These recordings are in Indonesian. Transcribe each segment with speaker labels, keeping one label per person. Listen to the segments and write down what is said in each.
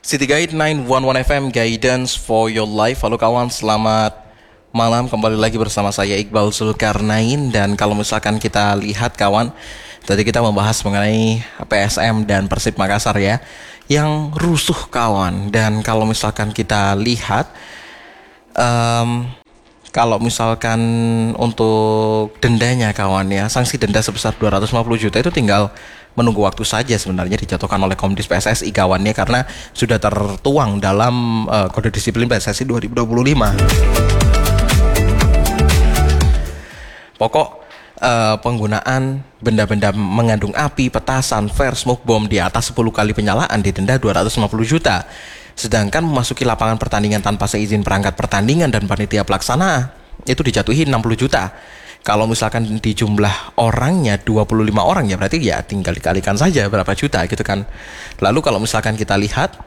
Speaker 1: City Guide 911 FM Guidance for Your Life. Halo kawan, selamat malam. Kembali lagi bersama saya Iqbal Zulkarnain. Dan kalau misalkan kita lihat kawan, tadi kita membahas mengenai PSM dan Persib Makassar ya, yang rusuh kawan. Dan kalau misalkan kita lihat kalau misalkan untuk dendanya kawan ya, sanksi denda sebesar 250 juta itu tinggal menunggu waktu saja sebenarnya dijatuhkan oleh Komdis PSSI kawannya, karena sudah tertuang dalam kode disiplin PSSI 2025. Pokok penggunaan benda-benda mengandung api, petasan, flare, smoke bomb di atas 10 kali penyalaan didenda 250 juta. Sedangkan memasuki lapangan pertandingan tanpa seizin perangkat pertandingan dan panitia pelaksana itu dijatuhi 60 juta. Kalau misalkan di jumlah orangnya 25 orang ya berarti ya tinggal dikalikan saja berapa juta gitu kan. Lalu kalau misalkan kita lihat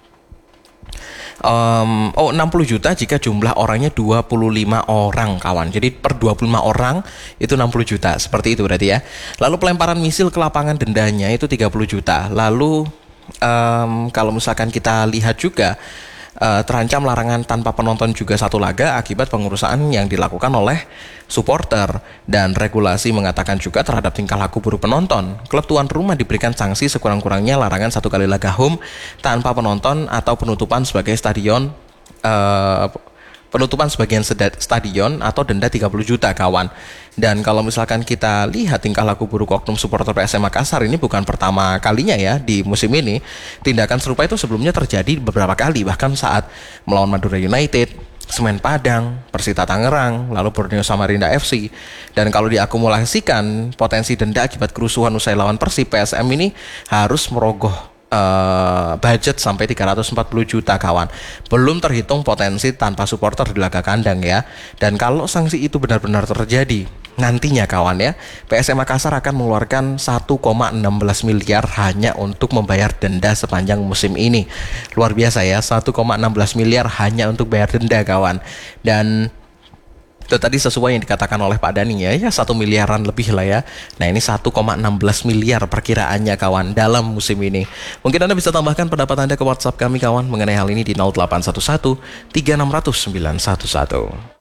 Speaker 1: 60 juta jika jumlah orangnya 25 orang kawan. Jadi per 25 orang itu 60 juta. Seperti itu berarti ya. Lalu pelemparan misil ke lapangan dendanya itu 30 juta. Lalu kalau misalkan kita lihat juga terancam larangan tanpa penonton juga satu laga akibat pengurusan yang dilakukan oleh supporter. Dan regulasi mengatakan juga terhadap tingkah laku buruk penonton, klub tuan rumah diberikan sanksi sekurang-kurangnya larangan 1 kali laga home tanpa penonton atau penutupan sebagai stadion penutupan sebagian stadion atau denda 30 juta kawan. Dan kalau misalkan kita lihat tingkah laku buruk oknum supporter PSM Makassar ini bukan pertama kalinya ya di musim ini. Tindakan serupa itu sebelumnya terjadi beberapa kali, bahkan saat melawan Madura United, Semen Padang, Persita Tangerang, lalu Borneo Samarinda FC. Dan kalau diakumulasikan potensi denda akibat kerusuhan usai lawan Persib, PSM ini harus merogoh budget sampai 340 juta kawan. Belum terhitung potensi tanpa supporter di laga kandang ya. Dan kalau sanksi itu benar-benar terjadi nantinya kawan ya, PSM Makassar akan mengeluarkan 1,16 miliar hanya untuk membayar denda sepanjang musim ini. Luar biasa ya, 1,16 miliar hanya untuk bayar denda kawan. Dan itu tadi sesuai yang dikatakan oleh Pak Dani ya 1 miliaran lebih lah ya. Nah ini 1,16 miliar perkiraannya kawan dalam musim ini. Mungkin Anda bisa tambahkan pendapat Anda ke WhatsApp kami kawan mengenai hal ini di 0811 3600 911.